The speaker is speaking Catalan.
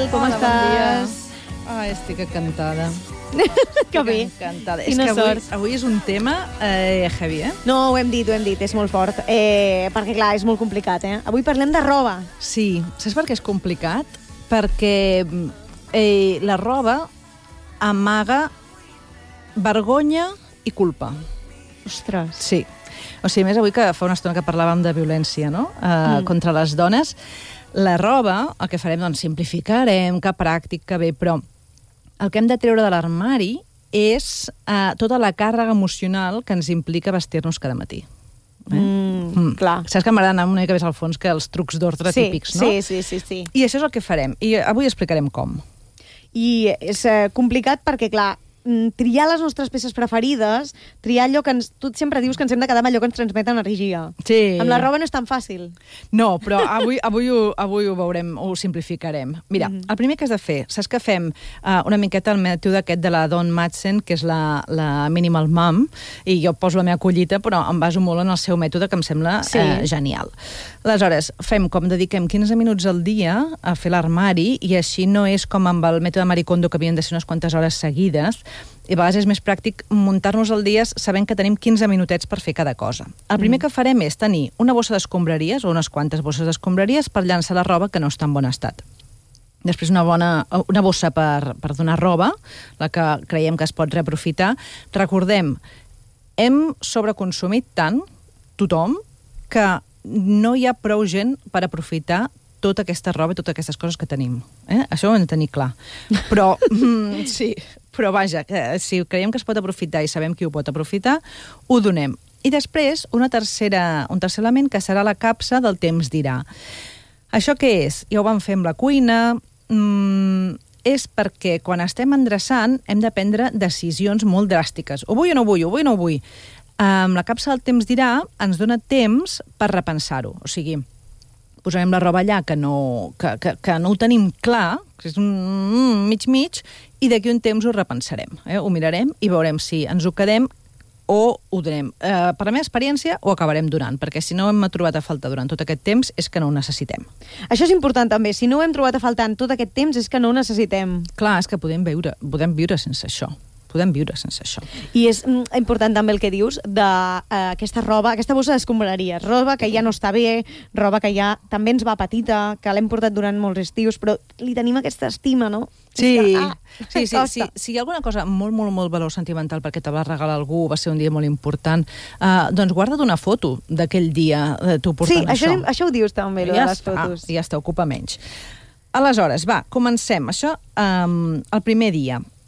com estàs? Ai, estic encantada. Que bé. Encantada. Quina és que sort. avui és un tema heavy, eh? No, ho hem dit, és molt fort. Perquè, clar, és molt complicat, eh? Avui parlem de roba. Sí. Saps per què és complicat? Perquè la roba amaga vergonya i culpa. Ostres. Sí. O sigui, més avui que fa una estona que parlàvem de violència, no? Contra les dones. La roba, el que farem, doncs, simplificarem, que pràctic, que bé, però el que hem de treure de l'armari és tota la càrrega emocional que ens implica vestir-nos cada matí. Clar. Saps que m'agrada anar una mica més al fons que els trucs d'ordre típics, no? Sí. I això és el que farem. I avui explicarem com. I és complicat perquè, clar, triar les nostres peces preferides, triar allò que tu sempre dius que ens hem de quedar amb allò que ens transmet energia. Sí. Amb la roba no és tan fàcil. No, però avui ho veurem, ho simplificarem. Mira, el primer que has de fer, saps que fem una miqueta el mètode aquest de la Dawn Madsen, que és la Minimal Mom, i jo poso la meva collita, però em baso molt en el seu mètode, que em sembla genial. Aleshores, fem com dediquem 15 minuts al dia a fer l'armari, i així no és com amb el mètode Marie Kondo, que havien de ser unes quantes hores seguides, i a vegades és més pràctic muntar-nos el dia sabent que tenim 15 minutets per fer cada cosa. El primer que farem és tenir una bossa d'escombraries, o unes quantes bosses d'escombraries, per llançar la roba que no està en bon estat. Després una bossa per donar roba, la que creiem que es pot reaprofitar. Recordem, hem sobreconsumit tant, tothom, que no hi ha prou gent per aprofitar tota aquesta roba i totes aquestes coses que tenim. Això ho hem de tenir clar. Però, sí, però vaja, si creiem que es pot aprofitar i sabem qui ho pot aprofitar, ho donem. I després, un tercer element, que serà la capsa del temps dirà. Això què és? Ja ho vam fer amb la cuina. És perquè quan estem endreçant hem de prendre decisions molt dràstiques. Ho vull o no ho vull? Amb la capsa del temps dirà ens dona temps per repensar-ho. O sigui, posarem la roba allà que no ho tenim clar, que és un mig, i d'aquí un temps ho repensarem. Ho mirarem i veurem si ens ho quedem o ho donem. Per la meva experiència, ho acabarem donant, perquè si no ho hem trobat a faltar durant tot aquest temps és que no ho necessitem. Això és important també. Si no ho hem trobat a faltar en tot aquest temps és que no ho necessitem. Clar, és que podem viure sense això. Podem viure sense això. I és important també el que dius d'aquesta roba, aquesta bossa d'escombraries. Roba que ja no està bé, roba que ja també ens va petita, que l'hem portat durant molts estius, però li tenim aquesta estima, no? Sí. Si hi ha alguna cosa molt, molt, molt valor sentimental perquè te va regalar algú, va ser un dia molt important, doncs guarda't una foto d'aquell dia tu portant això. Sí, això ho dius també, de les fotos. Ja està, ocupa menys. Aleshores, va, comencem. Això, el primer dia.